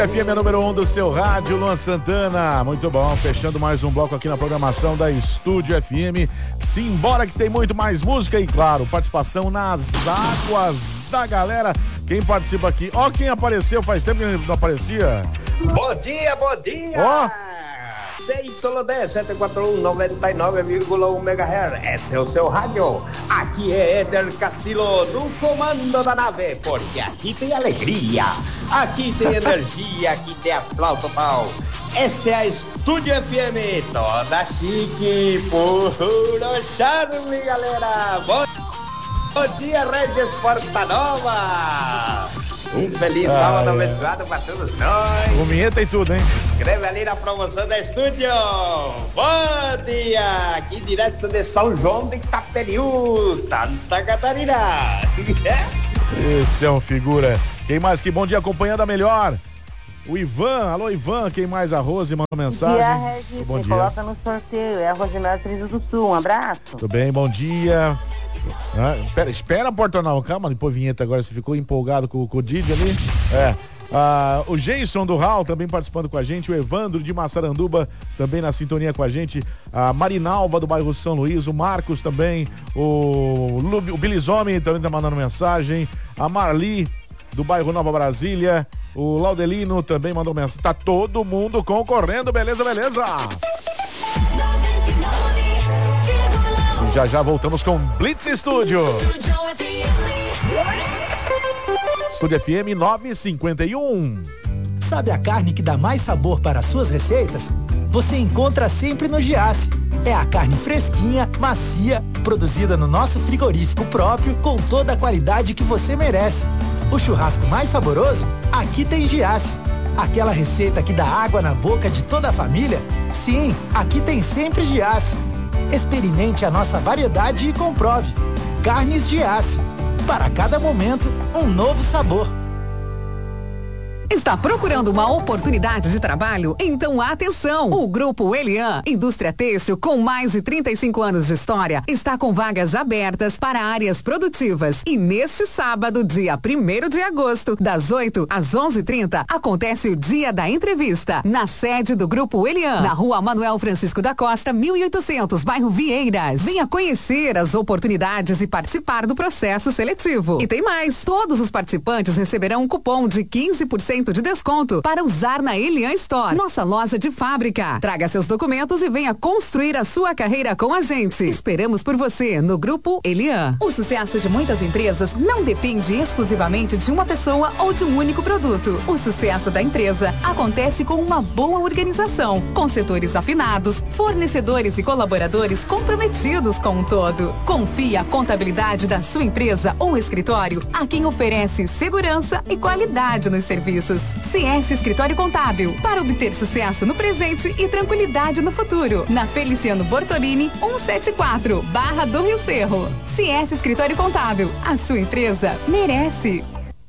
FM número 1 do seu rádio, Luan Santana. Muito bom, fechando mais um bloco aqui na programação da Estúdio FM. Simbora que tem muito mais música e, claro, participação nas águas da galera. Quem participa aqui? Ó, quem apareceu, faz tempo que não aparecia. Bom dia, bom dia! Ó! CYD 741 99,1 MHz. Esse é o seu rádio. Aqui é Éder Castillo no comando da nave, porque aqui tem alegria, aqui tem energia, aqui tem astral total. Essa é a Estúdio FM, toda chique, puro charme, galera. Bom dia, Regis Porta Nova. Um feliz sábado abençoado para todos nós. Com vinheta e tudo, hein? Escreve ali na promoção da Estúdio. Bom dia! Aqui direto de São João de Itaperiú, Santa Catarina. Esse é um figura. Quem mais que bom dia acompanhando a melhor? O Ivan, alô Ivan, quem mais? A Rose mandou mensagem. Bom dia, Regis. Bom dia. Coloca no sorteio, é a Rosinalda Triso do Sul, um abraço. Tudo bem, bom dia. Espera, Portonal, calma, depois vinheta agora, você ficou empolgado com o Didi ali? O Jason do Hall também participando com a gente, o Evandro de Massaranduba também na sintonia com a gente, a Marinalva do bairro São Luís, o Marcos também, o Bilizome também tá mandando mensagem, a Marli do bairro Nova Brasília, o Laudelino também mandou mensagem, tá todo mundo concorrendo, beleza? Já voltamos com Blitz Studio. Estúdio FM 951. Sabe a carne que dá mais sabor para as suas receitas? Você encontra sempre no Giasse. É a carne fresquinha, macia, produzida no nosso frigorífico próprio, com toda a qualidade que você merece. O churrasco mais saboroso? Aqui tem Giasse. Aquela receita que dá água na boca de toda a família? Sim, aqui tem sempre Giasse. Experimente a nossa variedade e comprove. Carnes Giasse. Para cada momento, um novo sabor. Está procurando uma oportunidade de trabalho? Então atenção! O Grupo Elian, indústria têxtil com mais de 35 anos de história, está com vagas abertas para áreas produtivas. E neste sábado, dia 1º de agosto, das 8 às 11h30, acontece o dia da entrevista, na sede do Grupo Elian, na rua Manuel Francisco da Costa, 1800, bairro Vieiras. Venha conhecer as oportunidades e participar do processo seletivo. E tem mais! Todos os participantes receberão um cupom de 15% de desconto para usar na Elian Store, nossa loja de fábrica. Traga seus documentos e venha construir a sua carreira com a gente. Esperamos por você no Grupo Elian. O sucesso de muitas empresas não depende exclusivamente de uma pessoa ou de um único produto. O sucesso da empresa acontece com uma boa organização, com setores afinados, fornecedores e colaboradores comprometidos com o todo. Confie a contabilidade da sua empresa ou escritório a quem oferece segurança e qualidade nos serviços. CS Escritório Contábil, para obter sucesso no presente e tranquilidade no futuro. Na Feliciano Bortolini, 174, Barra do Rio Cerro. CS Escritório Contábil, a sua empresa merece.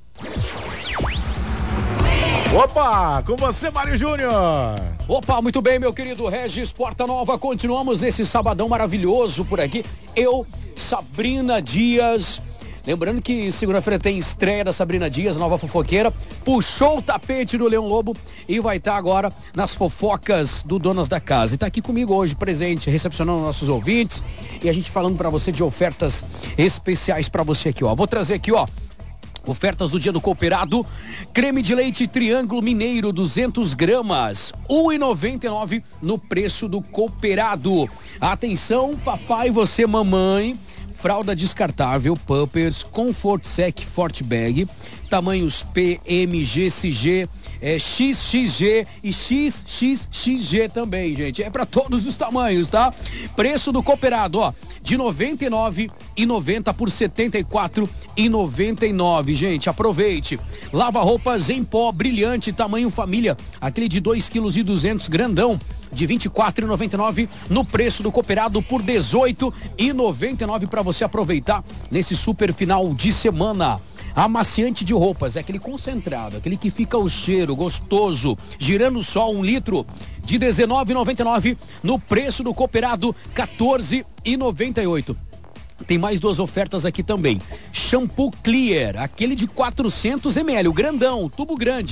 Opa, com você, Mário Júnior. Opa, muito bem, meu querido Regis Porta Nova. Continuamos nesse sabadão maravilhoso por aqui. Eu, Sabrina Dias. Lembrando que segunda-feira tem estreia da Sabrina Dias, nova fofoqueira. Puxou o tapete do Leão Lobo e vai estar agora nas fofocas do Donas da Casa. E tá aqui comigo hoje, presente, recepcionando nossos ouvintes. E a gente falando pra você de ofertas especiais pra você aqui, ó. Vou trazer aqui, ó. Ofertas do dia do cooperado. Creme de leite Triângulo Mineiro, 200 gramas, R$1,99 no preço do cooperado. Atenção, papai, você, mamãe. Fralda descartável Pampers Comfort Sec Forte Bag, tamanhos P, M, G, CG, XXG e XXXG também, gente. É para todos os tamanhos, tá? Preço do cooperado, ó, de R$ 99,90 por R$ 74,99, gente. Aproveite. Lava-roupas em pó brilhante, tamanho família, aquele de 2,2 kg grandão, de R$ 24,99 no preço do cooperado por R$ 18,99 para você aproveitar nesse super final de semana. Amaciante de roupas, é aquele concentrado, aquele que fica o cheiro gostoso, girando só 1 litro, de R$ 19,99 no preço do cooperado, R$ 14,98. Tem mais 2 ofertas aqui também. Shampoo Clear, aquele de 400 ml, o grandão, tubo grande,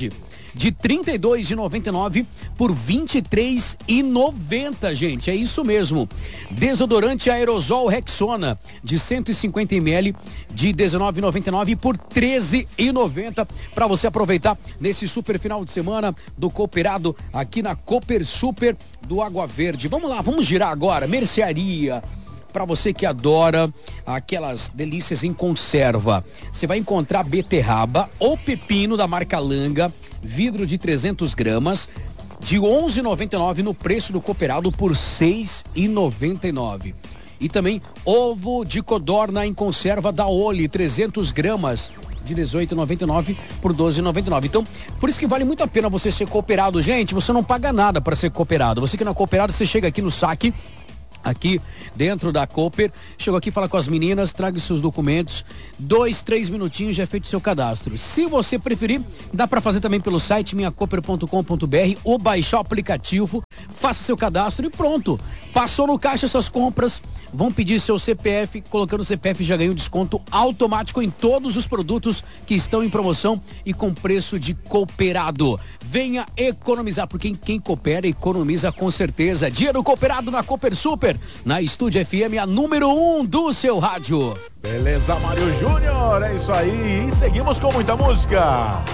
de R$ 32,99 por R$ 23,90, gente. É isso mesmo. Desodorante aerosol Rexona de 150 ml de R$ 19,99 por R$ 13,90 para você aproveitar nesse super final de semana do Cooperado aqui na Cooper Super do Água Verde. Vamos lá, vamos girar agora. Mercearia. Para você que adora aquelas delícias em conserva, você vai encontrar beterraba ou pepino da marca Langa, vidro de 300 gramas, de R$ 11,99 no preço do Cooperado por R$ 6,99. E também ovo de codorna em conserva da Oli, 300 gramas, de R$ 18,99 por R$ 12,99. Então, por isso que vale muito a pena você ser cooperado. Gente, você não paga nada para ser cooperado. Você que não é cooperado, você chega aqui no saque, aqui dentro da Cooper, chegou aqui, fala com as meninas, traga os seus documentos, 2, 3 minutinhos já é feito o seu cadastro. Se você preferir, dá para fazer também pelo site minhacooper.com.br ou baixar o aplicativo, faça seu cadastro e pronto. Passou no caixa suas compras, vão pedir seu CPF, colocando o CPF já ganha um desconto automático em todos os produtos que estão em promoção e com preço de cooperado. Venha economizar, porque quem coopera, economiza com certeza. Dia do Cooperado na Cooper Super, na Estúdio FM, a número 1 do seu rádio. Beleza, Mário Júnior, é isso aí. E seguimos com muita música.